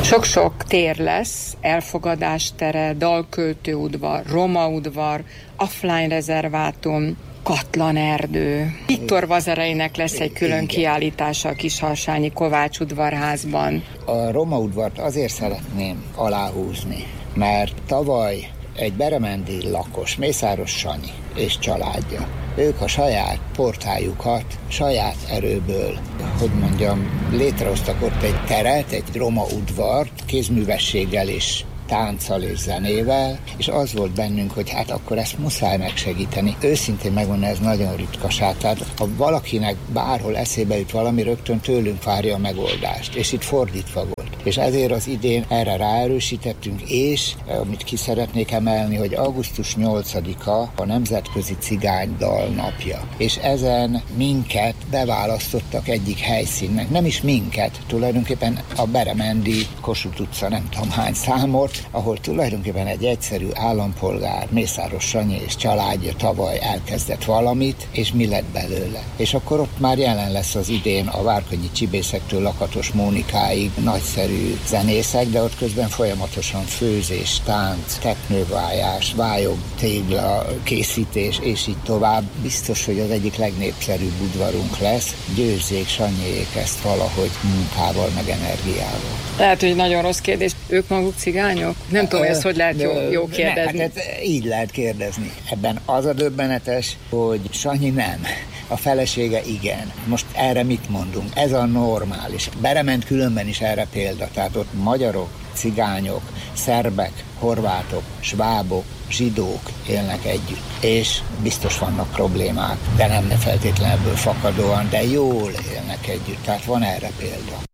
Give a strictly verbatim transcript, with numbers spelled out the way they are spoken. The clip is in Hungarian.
Sok-sok tér lesz, elfogadás tere, dalköltőudvar, romaudvar, offline rezervátum, Katlanerdő. Viktor Vazareinek lesz egy külön Igen. kiállítása a Kisharsányi Kovács udvarházban. A romaudvart azért szeretném aláhúzni, mert tavaly egy beremendi lakos, Mészáros Sanyi és családja, ők a saját portájukat, saját erőből, hogy mondjam, létrehoztak ott egy teret, egy romaudvart, kézművességgel is, tánccal és zenével, és az volt bennünk, hogy hát akkor ezt muszáj megsegíteni. Őszintén megmondom, ez nagyon ritkaság. Tehát ha valakinek bárhol eszébe jut valami, rögtön tőlünk várja a megoldást, és itt fordítva volt. És ezért az idén erre ráerősítettünk, és amit ki szeretnék emelni, hogy augusztus nyolcadika a Nemzetközi Cigánydal napja. És ezen minket beválasztottak egyik helyszínnek. Nem is minket, tulajdonképpen a beremendi Kossuth utca nem tudom hány számot, ahol tulajdonképpen egy egyszerű állampolgár, Mészáros Sanyi és családja tavaly elkezdett valamit, és mi lett belőle. És akkor ott már jelen lesz az idén a várkonyi csibészektől Lakatos Mónikáig nagyszerű zenészek, de ott közben folyamatosan főzés, tánc, teknővájás, vályog, tégla, készítés, és így tovább. Biztos, hogy az egyik legnépszerűbb udvarunk lesz. Győzzék Sanyiék ezt valahogy munkával, meg energiával. Lehet, hogy nagyon rossz kérdés. Ők maguk cigányok? Nem tudom, hogy ezt hogy lehet jó, jó kérdezni. Ne, hát így lehet kérdezni. Ebben az a döbbenetes, hogy Sanyi nem. A felesége igen. Most erre mit mondunk? Ez a normális. Berement különben is erre példa. Tehát ott magyarok, cigányok, szerbek, horvátok, svábok, zsidók élnek együtt. És biztos vannak problémák, de nem feltétlenül ebből fakadóan, de jól élnek együtt. Tehát van erre példa.